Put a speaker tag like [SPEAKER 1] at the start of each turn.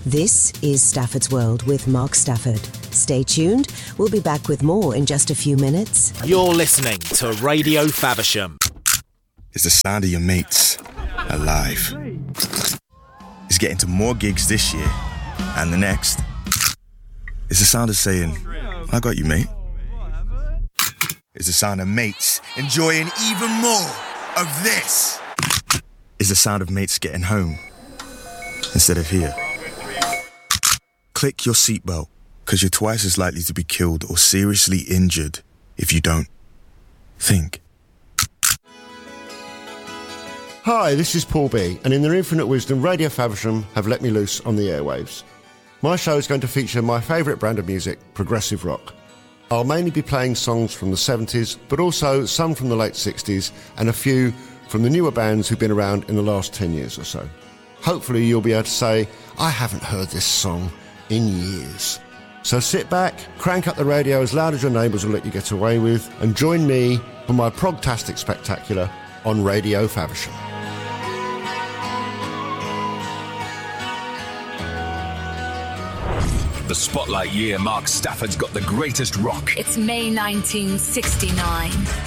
[SPEAKER 1] This is Stafford's World with Mark Stafford. Stay tuned. We'll be back with more in just a few minutes.
[SPEAKER 2] You're listening to Radio Faversham.
[SPEAKER 3] It's the sound of your mates alive. It's getting to more gigs this year and the next. It's the sound of saying, I got you, mate. It's the sound of mates enjoying even more of this. It's the sound of mates getting home instead of here. Click your seatbelt, because you're twice as likely to be killed or seriously injured if you don't. Think.
[SPEAKER 4] Hi, this is Paul B, and in their infinite wisdom, Radio Faversham have let me loose on the airwaves. My show is going to feature my favourite brand of music, progressive rock. I'll mainly be playing songs from the 70s, but also some from the late 60s, and a few from the newer bands who've been around in the last 10 years or so. Hopefully you'll be able to say, I haven't heard this song in years. So sit back, crank up the radio as loud as your neighbours will let you get away with, and join me for my Progtastic Spectacular on Radio Faversham.
[SPEAKER 5] The Spotlight year Mark Stafford's got the greatest rock.
[SPEAKER 6] It's May 1969.